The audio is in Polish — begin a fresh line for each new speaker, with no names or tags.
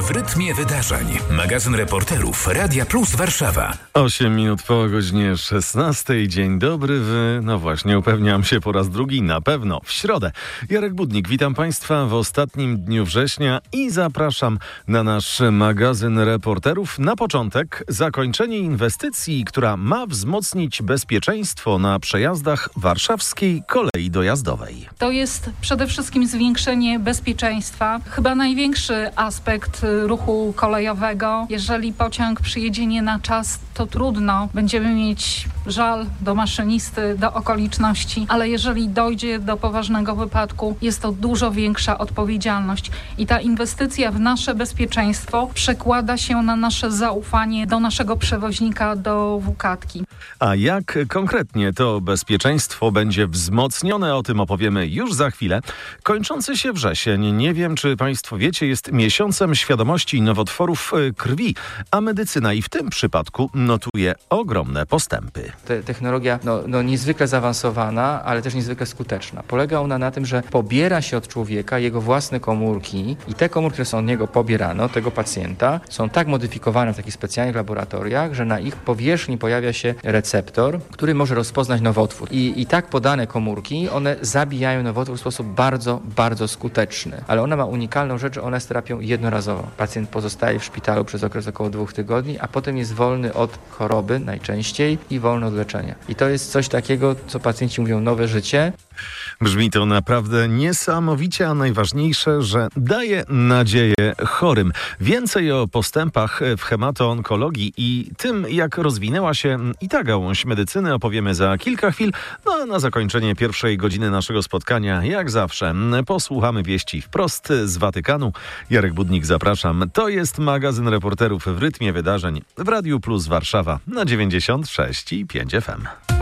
W rytmie wydarzeń. Magazyn reporterów Radia Plus Warszawa.
8 minut po godzinie 16. Dzień dobry. Właśnie, upewniam się po raz drugi, na pewno w środę. Jarek Budnik, witam Państwa w ostatnim dniu września i zapraszam na nasz magazyn reporterów. Na początek zakończenie inwestycji, która ma wzmocnić bezpieczeństwo na przejazdach warszawskiej kolei dojazdowej.
To jest przede wszystkim zwiększenie bezpieczeństwa. Chyba największy aspekt ruchu kolejowego. Jeżeli pociąg przyjedzie nie na czas, to trudno. Będziemy mieć żal do maszynisty, do okoliczności, ale jeżeli dojdzie do poważnego wypadku, jest to dużo większa odpowiedzialność. I ta inwestycja w nasze bezpieczeństwo przekłada się na nasze zaufanie do naszego przewoźnika, do WKTki.
A jak konkretnie to bezpieczeństwo będzie wzmocnione, o tym opowiemy już za chwilę. Kończący się wrzesień, nie wiem czy Państwo wiecie, jest miesiącem świadomości nowotworów krwi, a medycyna i w tym przypadku notuje ogromne postępy.
Technologia niezwykle zaawansowana, ale też niezwykle skuteczna. Polega ona na tym, że pobiera się od człowieka jego własne komórki i te komórki, które są od niego pobierane, od tego pacjenta, są tak modyfikowane w takich specjalnych laboratoriach, że na ich powierzchni pojawia się receptor, który może rozpoznać nowotwór. I tak podane komórki, one zabijają nowotwór w sposób bardzo, bardzo skuteczny. Ale ona ma unikalną rzecz, że ona jest terapią jednorazową. Pacjent pozostaje w szpitalu przez okres około 2 tygodni, a potem jest wolny od choroby najczęściej i wolny od leczenia. I to jest coś takiego, co pacjenci mówią, nowe życie.
Brzmi to naprawdę niesamowicie, a najważniejsze, że daje nadzieję chorym. Więcej o postępach w hemato-onkologii i tym, jak rozwinęła się i ta gałąź medycyny, opowiemy za kilka chwil. No a na zakończenie pierwszej godziny naszego spotkania, jak zawsze, posłuchamy wieści wprost z Watykanu. Jarek Budnik, zapraszam. To jest magazyn reporterów w rytmie wydarzeń w Radiu Plus Warszawa na 96,5 FM.